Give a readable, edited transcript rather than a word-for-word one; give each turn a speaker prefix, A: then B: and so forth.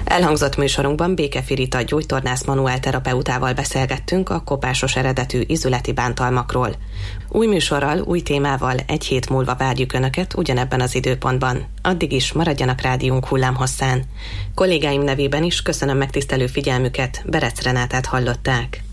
A: Elhangzott műsorunkban Békefi Rita gyógytornász manuálterapeutával beszélgettünk a kopásos eredetű ízületi bántalmakról. Új műsorral, új témával egy hét múlva várjuk Önöket ugyanebben az időpontban. Addig is maradjanak rádiónk hullámhosszán. Kollégáim nevében is köszönöm megtisztelő figyelmüket, Berec Renátát hallották.